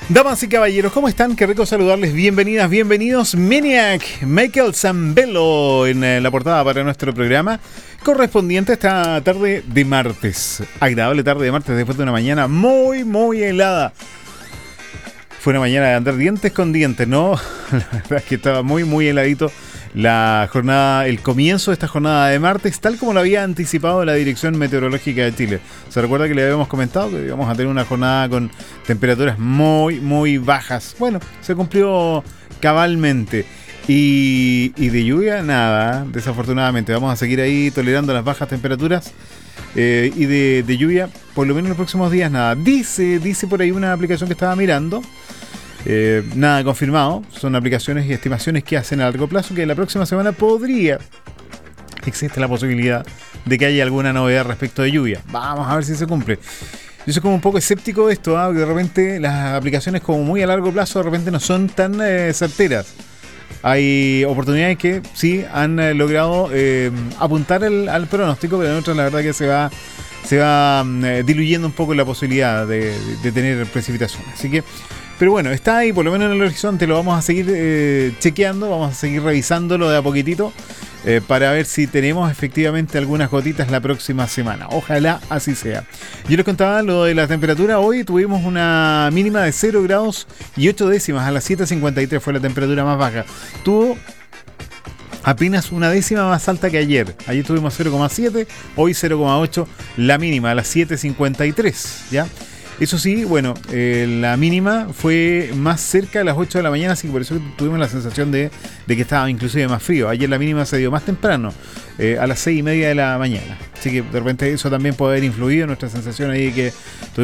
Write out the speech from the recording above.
Damas y caballeros, ¿cómo están? Qué rico saludarles. Bienvenidas, bienvenidos. Maniac, Michael Zambello en la portada para nuestro programa correspondiente a esta tarde de martes. Agradable tarde de martes después de una mañana muy helada. Fue una mañana de andar dientes con dientes, ¿no? La verdad es que estaba muy heladito la jornada, el comienzo de esta jornada de martes, tal como lo había anticipado la Dirección Meteorológica de Chile. ¿Se recuerda que le habíamos comentado que íbamos a tener una jornada con temperaturas muy bajas? Bueno, se cumplió cabalmente. Y de lluvia, nada, desafortunadamente. Vamos a seguir ahí tolerando las bajas temperaturas. Y de lluvia, por lo menos en los próximos días, nada. Dice por ahí una aplicación que estaba mirando. Nada confirmado, son aplicaciones y estimaciones que hacen a largo plazo, que la próxima semana existe la posibilidad de que haya alguna novedad respecto de lluvia. Vamos a ver si se cumple. Yo soy como un poco escéptico de esto, porque de repente las aplicaciones como muy a largo plazo de repente no son tan certeras. Hay oportunidades que sí han logrado apuntar al pronóstico, pero en otras la verdad que se va diluyendo un poco la posibilidad de tener precipitación. Así que, pero bueno, está ahí, por lo menos en el horizonte, lo vamos a seguir chequeando, vamos a seguir revisándolo de a poquitito para ver si tenemos efectivamente algunas gotitas la próxima semana. Ojalá así sea. Yo les contaba lo de la temperatura. Hoy tuvimos una mínima de 0 grados y 8 décimas. A las 7:53 fue la temperatura más baja. Tuvo apenas una décima más alta que ayer. Ayer tuvimos 0,7, hoy 0,8 la mínima a las 7:53, ¿ya? Eso sí, bueno, la mínima fue más cerca a las 8 de la mañana, así que por eso tuvimos la sensación de que estaba inclusive más frío. Ayer la mínima se dio más temprano, a las 6:30 de la mañana. Así que de repente eso también puede haber influido en nuestra sensación ahí de que tuvimos